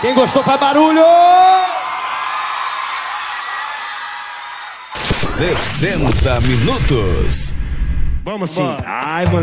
Quem gostou faz barulho! 60 minutos. Vamos sim. Ai, moleque.